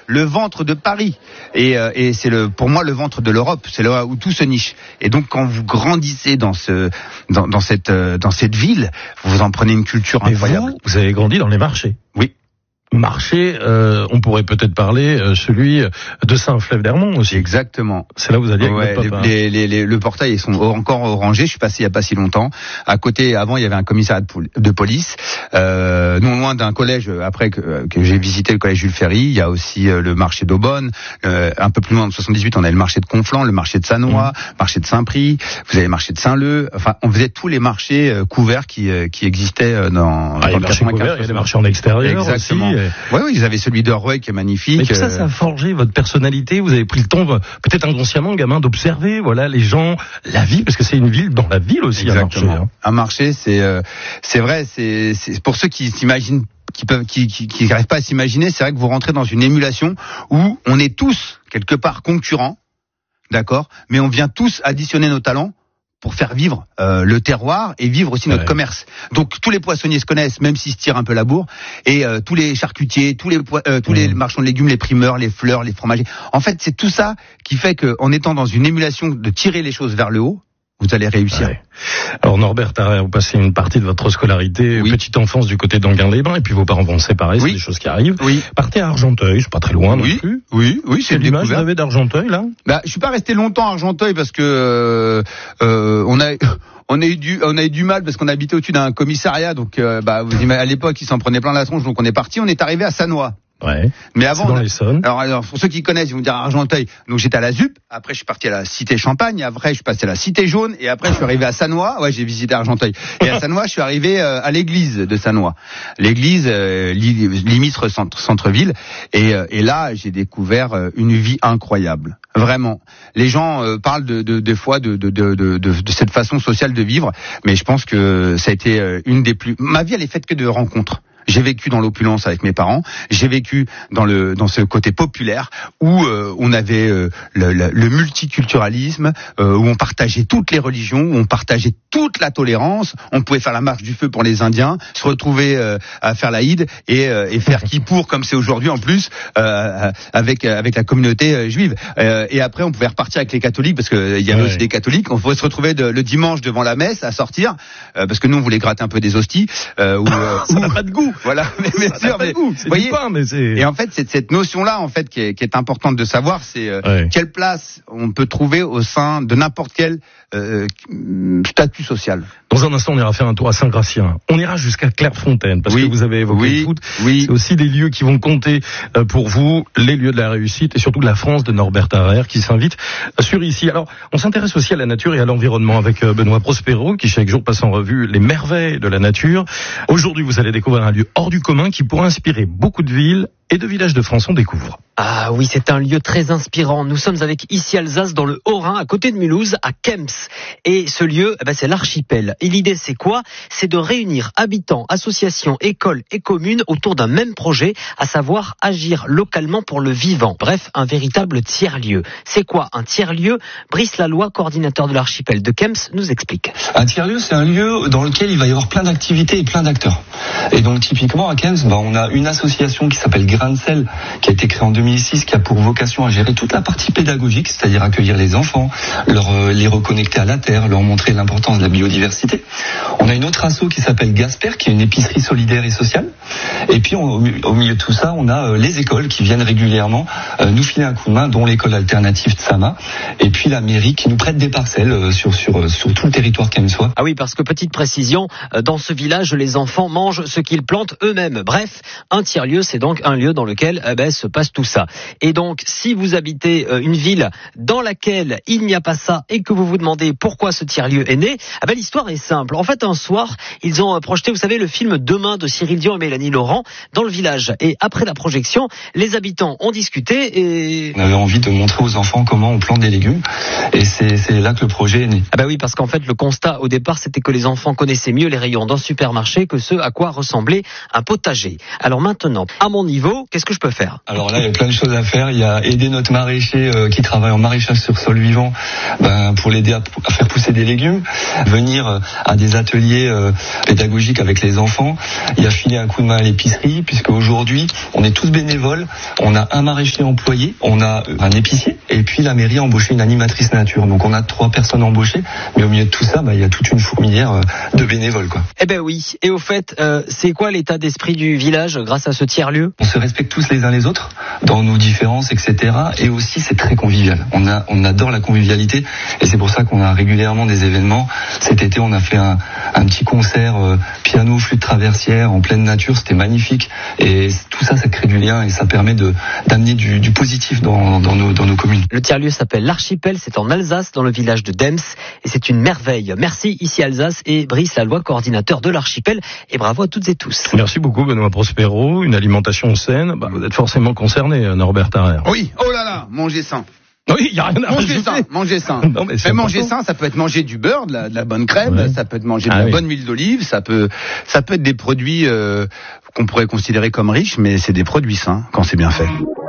le ventre de Paris. Et c'est pour moi le ventre de l'Europe. C'est là où tout se niche. Et donc quand vous grandissez dans cette ville, vous en prenez une culture incroyable. Vous avez grandi dans les marchés. Oui. Marché, on pourrait peut-être parler celui de Saint-Flève-d'Hermont aussi. Exactement. C'est là où vous alliez avec votre papa. Le portail, ils sont encore orangés. Je suis passé il y a pas si longtemps. À côté, avant, il y avait un commissariat de police, non loin d'un collège. Après que j'ai visité le collège Jules Ferry, il y a aussi le marché d'Aubonne. Un peu plus loin, en 78, on a le marché de Conflans, le marché de Sannois, le marché de Saint-Prix. Vous avez le marché de Saint-Leu. Enfin, on faisait tous les marchés couverts qui existaient dans le 95. Il y a des marchés en extérieur. Exactement. Aussi. Oui, ils avaient celui d'Orwell qui est magnifique. Mais tout ça, ça a forgé votre personnalité. Vous avez pris le temps, peut-être inconsciemment, gamin, d'observer, voilà, les gens, la vie, parce que c'est une ville dans la ville aussi. Exactement. Un marché. Un marché, c'est vrai, c'est pour ceux qui s'imaginent, qui n'arrivent pas à s'imaginer, c'est vrai que vous rentrez dans une émulation où on est tous quelque part concurrents, d'accord, mais on vient tous additionner nos talents pour faire vivre le terroir et vivre aussi notre commerce. Donc tous les poissonniers se connaissent, même s'ils se tirent un peu la bourre, et tous les charcutiers, tous les marchands de légumes, les primeurs, les fleurs, les fromagers. En fait, c'est tout ça qui fait qu'en étant dans une émulation de tirer les choses vers le haut, vous allez réussir. Ouais. Alors Norbert Tarrer, vous passez une partie de votre scolarité, petite enfance du côté d'Anguin-les-Bains, et puis vos parents vont se séparer, c'est des choses qui arrivent. Oui. Partez à Argenteuil, c'est pas très loin non plus. Oui, c'est l'image que vous avez d'Argenteuil là. Je suis pas resté longtemps à Argenteuil parce que on a eu du mal parce qu'on habitait au-dessus d'un commissariat, donc à l'époque ils s'en prenaient plein la tronche, donc on est parti, on est arrivé à Sannois. Ouais. Mais avant, dans l'Essonne. Alors, pour ceux qui connaissent, ils vont dire Argenteuil. Donc, j'étais à la ZUP. Après, je suis parti à la Cité Champagne. Après, je suis passé à la Cité Jaune. Et après, je suis arrivé à Sannois. Ouais, j'ai visité Argenteuil. Et à Sannois, je suis arrivé à l'église de Sannois. L'église, limite centre-ville. Et là, j'ai découvert une vie incroyable. Vraiment. Les gens parlent des fois de cette façon sociale de vivre. Mais je pense que ça a été une des plus... Ma vie, elle est faite que de rencontres. J'ai vécu dans l'opulence avec mes parents. J'ai vécu dans ce côté populaire où on avait le multiculturalisme, où on partageait toutes les religions, où on partageait toute la tolérance. On pouvait faire la marche du feu pour les Indiens, se retrouver à faire l'Aïd et faire Kippour comme c'est aujourd'hui en plus avec la communauté juive. Et après, on pouvait repartir avec les catholiques parce que il y avait aussi des catholiques. On pouvait se retrouver le dimanche devant la messe à sortir parce que nous on voulait gratter un peu des hosties. Ça n'a pas de goût. Voilà, mais bien sûr, mais vous voyez. Et en fait, c'est cette notion-là, en fait, qui est importante de savoir, c'est quelle place on peut trouver au sein de n'importe quel statut social. Dans un instant, on ira faire un tour à Saint-Gratien. On ira jusqu'à Clairefontaine, parce que vous avez évoqué le foot. C'est aussi des lieux qui vont compter pour vous, les lieux de la réussite et surtout de la France de Norbert Tarrer qui s'invite sur ici. Alors, on s'intéresse aussi à la nature et à l'environnement avec Benoît Prospero, qui chaque jour passe en revue les merveilles de la nature. Aujourd'hui, vous allez découvrir un lieu hors du commun qui pourrait inspirer beaucoup de villes et de villages de France. On découvre. Ah oui, c'est un lieu très inspirant. Nous sommes avec Ici Alsace dans le Haut-Rhin, à côté de Mulhouse, à Kemps. Et ce lieu, c'est l'archipel. Et l'idée, c'est quoi? C'est de réunir habitants, associations, écoles et communes autour d'un même projet, à savoir agir localement pour le vivant. Bref, un véritable tiers-lieu. C'est quoi un tiers-lieu? Brice Laloy, coordinateur de l'archipel de Kemps, nous explique. Un tiers-lieu, c'est un lieu dans lequel il va y avoir plein d'activités et plein d'acteurs. Et donc, typiquement, à Kemps, on a une association qui s'appelle Grain de Sel, qui a été créée en 2006, qui a pour vocation à gérer toute la partie pédagogique, c'est-à-dire accueillir les enfants, les reconnecter à la terre, leur montrer l'importance de la biodiversité. On a une autre asso qui s'appelle Gasper, qui est une épicerie solidaire et sociale. Et puis, au milieu de tout ça, on a les écoles qui viennent régulièrement nous filer un coup de main, dont l'école alternative de Sama, et puis la mairie qui nous prête des parcelles sur tout le territoire kemsois. Ah oui, parce que petite précision, dans ce village, les enfants mangent ce qu'ils plantent eux-mêmes. Bref, un tiers-lieu, c'est donc un lieu dans lequel se passe tout ça. Et donc, si vous habitez une ville dans laquelle il n'y a pas ça et que vous vous demandez pourquoi ce tiers-lieu est né, l'histoire est simple. En fait, un soir, ils ont projeté, vous savez, le film Demain de Cyril Dion et Mélanie Laurent dans le village. Et après la projection, les habitants ont discuté et... On avait envie de montrer aux enfants comment on plante des légumes. Et c'est là que le projet est né. Ah oui, parce qu'en fait, le constat au départ, c'était que les enfants connaissaient mieux les rayons d'un supermarché que ce à quoi ressemblait un potager. Alors maintenant, à mon niveau, qu'est-ce que je peux faire? Alors là, il y a plein de choses à faire. Il y a aider notre maraîcher qui travaille en maraîchage sur sol vivant, pour l'aider à faire pousser des légumes, venir à des ateliers pédagogiques avec les enfants. Il y a filer un coup de main à l'épicerie, puisque aujourd'hui on est tous bénévoles. On a un maraîcher employé, on a un épicier, et puis la mairie a embauché une animatrice nature. Donc on a 3 personnes embauchées, mais au milieu de tout ça, il y a toute une fourmilière de bénévoles, quoi. Eh ben oui. Et au fait, c'est quoi l'état d'esprit du village grâce à ce tiers-lieu? On se respecte tous les uns les autres dans nos différences, etc. Et aussi c'est très convivial. On adore la convivialité, et c'est pour ça qu'on a régulièrement des événements. Cet été, on a fait un petit concert piano, flûte traversière en pleine nature. C'était magnifique, et tout ça crée du lien et ça permet d'amener du positif dans nos communes. Le tiers-lieu s'appelle l'Archipel, c'est en Alsace, dans le village de Dems, et c'est une merveille. Merci ici Alsace et Brice Laloy, coordinateur de l'Archipel, et bravo à toutes et tous. Merci beaucoup Benoît Prospero. Une alimentation saine, vous êtes forcément concerné, Norbert Tarrer. Oui, oh là là, manger sain. Oui, il y a rien à manger sain. Non, mais manger sain, ça peut être manger du beurre, de la bonne crème, ouais. Ça peut être manger de la bonne huile d'olive, ça peut être des produits qu'on pourrait considérer comme riches, mais c'est des produits sains quand c'est bien fait.